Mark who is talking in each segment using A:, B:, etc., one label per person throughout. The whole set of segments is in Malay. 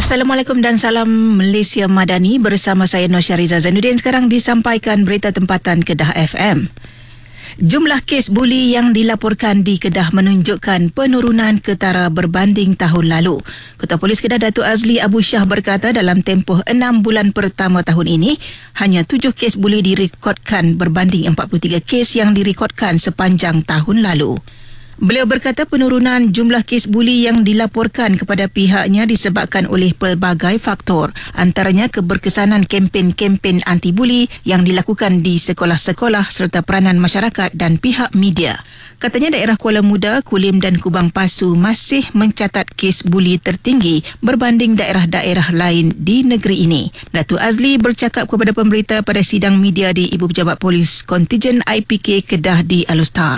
A: Assalamualaikum dan salam Malaysia Madani, bersama saya Nur Syariza Zainuddin. Sekarang disampaikan berita tempatan Kedah FM. Jumlah kes buli yang dilaporkan di Kedah menunjukkan penurunan ketara berbanding tahun lalu. Ketua Polis Kedah Datuk Azli Abu Shah berkata dalam tempoh 6 bulan pertama tahun ini, hanya 7 kes buli direkodkan berbanding 43 kes yang direkodkan sepanjang tahun lalu. Beliau berkata penurunan jumlah kes buli yang dilaporkan kepada pihaknya disebabkan oleh pelbagai faktor, antaranya keberkesanan kempen-kempen anti-buli yang dilakukan di sekolah-sekolah serta peranan masyarakat dan pihak media. Katanya daerah Kuala Muda, Kulim dan Kubang Pasu masih mencatat kes buli tertinggi berbanding daerah-daerah lain di negeri ini. Datuk Azli bercakap kepada pemberita pada sidang media di Ibu Pejabat Polis Kontijen IPK Kedah di Alustar.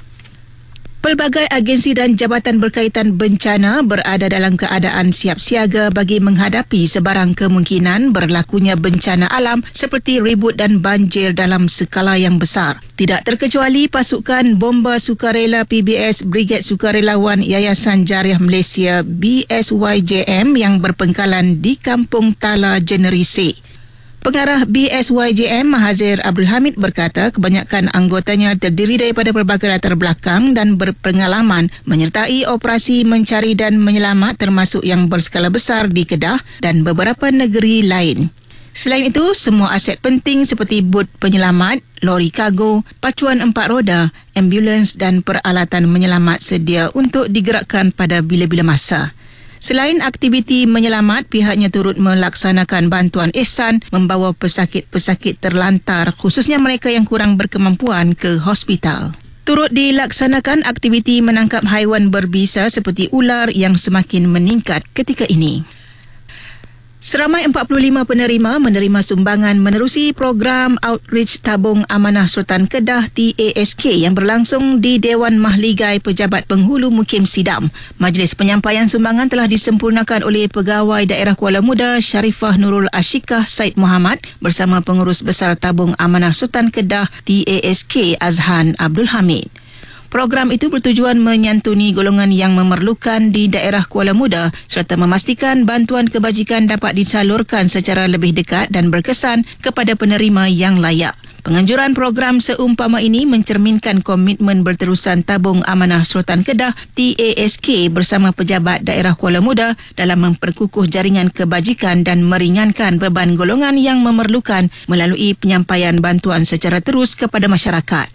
A: Pelbagai agensi dan jabatan berkaitan bencana berada dalam keadaan siap siaga bagi menghadapi sebarang kemungkinan berlakunya bencana alam seperti ribut dan banjir dalam skala yang besar. Tidak terkecuali pasukan bomba sukarela PBS Brigade Sukarelawan Yayasan Jariah Malaysia BSYJM yang berpengkalan di Kampung Tala Generisi. Pengarah BSYJM Mahazir Abdul Hamid berkata kebanyakan anggotanya terdiri daripada pelbagai latar belakang dan berpengalaman menyertai operasi mencari dan menyelamat termasuk yang berskala besar di Kedah dan beberapa negeri lain. Selain itu, semua aset penting seperti bot penyelamat, lori kargo, pacuan 4 roda, ambulans dan peralatan menyelamat sedia untuk digerakkan pada bila-bila masa. Selain aktiviti menyelamat, pihaknya turut melaksanakan bantuan ihsan membawa pesakit-pesakit terlantar khususnya mereka yang kurang berkemampuan ke hospital. Turut dilaksanakan aktiviti menangkap haiwan berbisa seperti ular yang semakin meningkat ketika ini. Seramai 45 penerima menerima sumbangan menerusi program Outreach Tabung Amanah Sultan Kedah TASK yang berlangsung di Dewan Mahligai Pejabat Penghulu Mukim Sidam. Majlis penyampaian sumbangan telah disempurnakan oleh Pegawai Daerah Kuala Muda Sharifah Nurul Ashikah Said Muhammad bersama Pengurus Besar Tabung Amanah Sultan Kedah TASK Azhan Abdul Hamid. Program itu bertujuan menyantuni golongan yang memerlukan di daerah Kuala Muda serta memastikan bantuan kebajikan dapat disalurkan secara lebih dekat dan berkesan kepada penerima yang layak. Penganjuran program seumpama ini mencerminkan komitmen berterusan Tabung Amanah Sultan Kedah TASK bersama pejabat daerah Kuala Muda dalam memperkukuh jaringan kebajikan dan meringankan beban golongan yang memerlukan melalui penyampaian bantuan secara terus kepada masyarakat.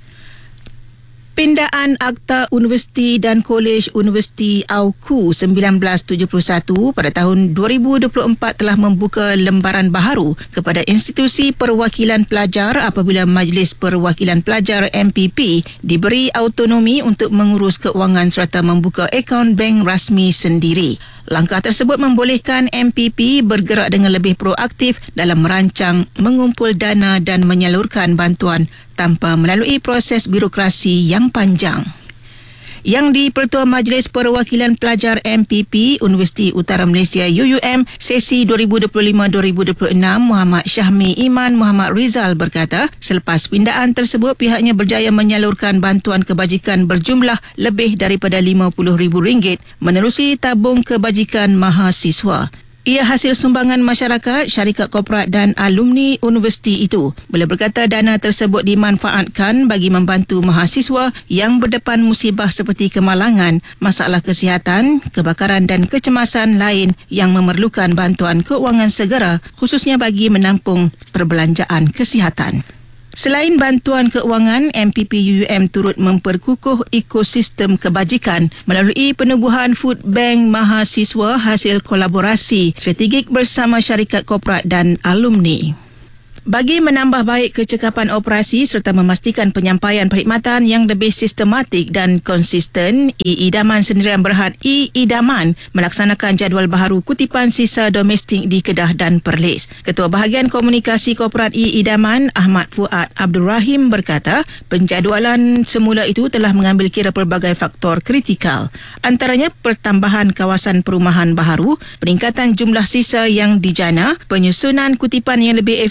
A: Pindaan Akta Universiti dan Kolej Universiti AUKU 1971 pada tahun 2024 telah membuka lembaran baharu kepada institusi perwakilan pelajar apabila Majlis Perwakilan Pelajar MPP diberi autonomi untuk mengurus keuangan serta membuka akaun bank rasmi sendiri. Langkah tersebut membolehkan MPP bergerak dengan lebih proaktif dalam merancang, mengumpul dana dan menyalurkan bantuan tanpa melalui proses birokrasi yang panjang. Yang di-Pertua Majlis Perwakilan Pelajar MPP Universiti Utara Malaysia UUM sesi 2025-2026 Muhammad Syahmi Iman Muhammad Rizal berkata, selepas pindaan tersebut pihaknya berjaya menyalurkan bantuan kebajikan berjumlah lebih daripada RM50,000 menerusi tabung kebajikan mahasiswa. Ia hasil sumbangan masyarakat, syarikat korporat dan alumni universiti itu. Beliau berkata dana tersebut dimanfaatkan bagi membantu mahasiswa yang berdepan musibah seperti kemalangan, masalah kesihatan, kebakaran dan kecemasan lain yang memerlukan bantuan keuangan segera khususnya bagi menampung perbelanjaan kesihatan. Selain bantuan keuangan, MPP UUM turut memperkukuh ekosistem kebajikan melalui penubuhan food bank mahasiswa hasil kolaborasi strategik bersama syarikat korporat dan alumni. Bagi menambah baik kecekapan operasi serta memastikan penyampaian perkhidmatan yang lebih sistematik dan konsisten, I-Idaman Sendirian Berhad I-Idaman melaksanakan jadual baharu kutipan sisa domestik di Kedah dan Perlis. Ketua Bahagian Komunikasi Korporat I-Idaman Ahmad Fuad Abdul Rahim berkata, penjadualan semula itu telah mengambil kira pelbagai faktor kritikal. Antaranya pertambahan kawasan perumahan baharu, peningkatan jumlah sisa yang dijana, penyusunan kutipan yang lebih efisien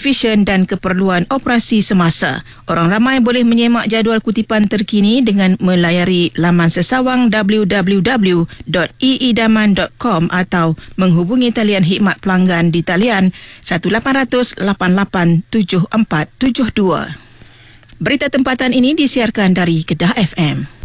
A: dan keperluan operasi semasa. Orang ramai boleh menyemak jadual kutipan terkini dengan melayari laman sesawang www.iidaman.com atau menghubungi talian khidmat pelanggan di talian 1800 88 7472. Berita tempatan ini disiarkan dari Kedah FM.